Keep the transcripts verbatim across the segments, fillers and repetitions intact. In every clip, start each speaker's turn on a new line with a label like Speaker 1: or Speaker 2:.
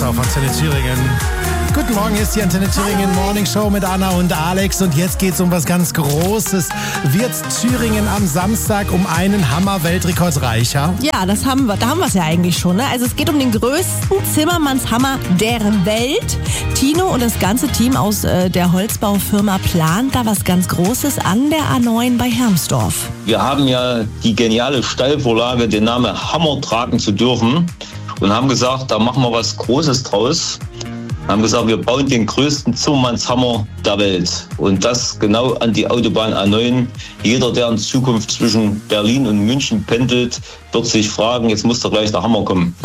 Speaker 1: auf Antenne Thüringen. Guten Morgen, hier ist die Antenne Thüringen Morning Show mit Anna und Alex und jetzt geht's um was ganz Großes. Wird Thüringen am Samstag um einen Hammer-Weltrekord reicher?
Speaker 2: Ja, das haben wir, da haben wir es ja eigentlich schon. Ne? Also es geht um den größten Zimmermannshammer der Welt. Tino und das ganze Team aus äh, der Holzbaufirma plant da was ganz Großes an der A neun bei Hermsdorf.
Speaker 3: Wir haben ja die geniale Steilvorlage, den Namen Hammer tragen zu dürfen und haben gesagt, da machen wir was Großes draus. Wir haben gesagt, wir bauen den größten Zimmermannshammer der Welt. Und das genau an die Autobahn A neun. Jeder, der in Zukunft zwischen Berlin und München pendelt, wird sich fragen, jetzt muss doch gleich der Hammer kommen.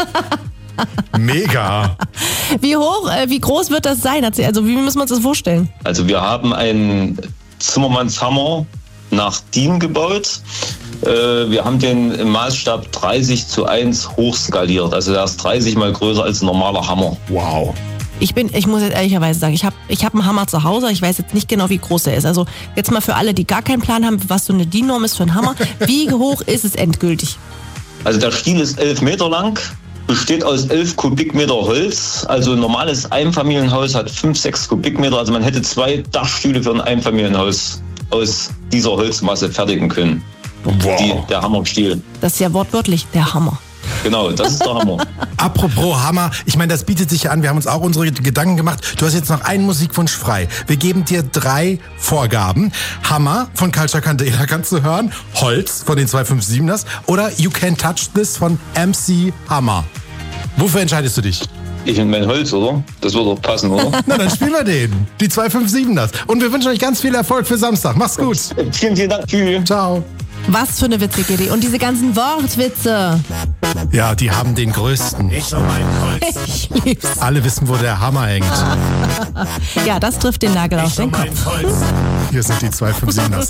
Speaker 1: Mega!
Speaker 2: Wie hoch, äh, wie groß wird das sein? Also wie müssen wir uns das vorstellen?
Speaker 3: Also wir haben einen Zimmermannshammer nach D I N gebaut. Wir haben den im Maßstab dreißig zu eins hochskaliert. Also der ist dreißig mal größer als ein normaler Hammer.
Speaker 1: Wow.
Speaker 2: Ich bin, ich muss jetzt ehrlicherweise sagen, ich habe ich hab einen Hammer zu Hause, ich weiß jetzt nicht genau, wie groß er ist. Also jetzt mal für alle, die gar keinen Plan haben, was so eine D I N-Norm ist für einen Hammer. Wie hoch ist es endgültig?
Speaker 3: Also der Stiel ist elf Meter lang, besteht aus elf Kubikmeter Holz. Also ein normales Einfamilienhaus hat fünf, sechs Kubikmeter. Also man hätte zwei Dachstühle für ein Einfamilienhaus aus dieser Holzmasse fertigen können.
Speaker 1: Wow.
Speaker 3: Die, der Hammerstiel.
Speaker 2: Das ist ja wortwörtlich der Hammer.
Speaker 3: Genau, das ist der Hammer.
Speaker 1: Apropos Hammer, ich meine, das bietet sich ja an, wir haben uns auch unsere Gedanken gemacht. Du hast jetzt noch einen Musikwunsch frei. Wir geben dir drei Vorgaben. Hammer von Culture Candela kannst du hören, Holz von den zwei fünf siebners oder You Can Touch This von M C Hammer. Wofür entscheidest du dich?
Speaker 3: Ich und mein Holz, oder? Das würde doch passen, oder?
Speaker 1: Na, dann spielen wir den. Die zwei fünf siebners. Und wir wünschen euch ganz viel Erfolg für Samstag. Mach's gut.
Speaker 3: Vielen, vielen Dank. Tschüss.
Speaker 1: Ciao.
Speaker 2: Was für eine witzige Idee. Und diese ganzen Wortwitze.
Speaker 1: Ja, die haben den größten. Ich und mein Holz.
Speaker 2: Ich lieb's.
Speaker 1: Alle wissen, wo der Hammer hängt.
Speaker 2: Ja, das trifft den Nagel auf den Kopf.
Speaker 1: Hier sind die zwei fünf siebners.